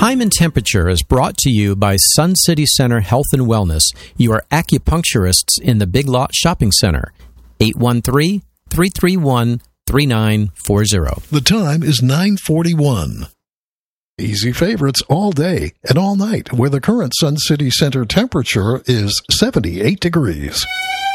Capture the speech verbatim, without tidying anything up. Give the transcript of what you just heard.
Time and Temperature is brought to you by Sun City Center Health and Wellness, your acupuncturists in the Big Lot Shopping Center. eight one three, three three one, three nine four zero. The time is nine forty-one. Easy favorites all day and all night, where the current Sun City Center temperature is seventy-eight degrees.